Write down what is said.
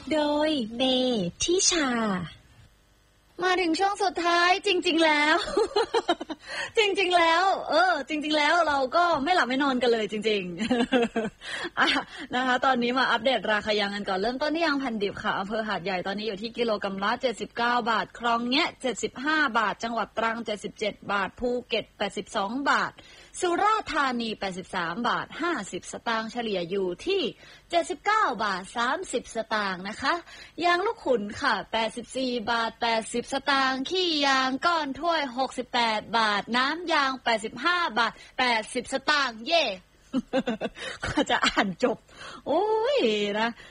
โดยเมทิชามาถึงช่วงสุดท้ายจริงๆแล้ว จริงๆแล้วจริงๆแล้วเราก็ไม่หลับไม่นอนกันเลยจริงๆ นะคะตอนนี้มาอัปเดตราคายางกันก่อนเริ่มต้นที่ยางแผ่นดิบค่ะอำเภอหาดใหญ่ตอนนี้อยู่ที่กิโลกรัมละ79 บาทคลองแงะ75 บาทจังหวัดตรัง77 บาทภูเก็ต82 บาทสุราษฎร์ธานี83 บาท50 สตางค์เฉลี่ยอยู่ที่79 บาท30 สตางค์นะคะยางลูกขุนค่ะ84 บาท80 สตางค์ขี้ยางก้อนถ้วย68 บาทน้ำยาง85 บาท80 สตางค์เย่ ก็จะอ่านจบโอ้ยนะ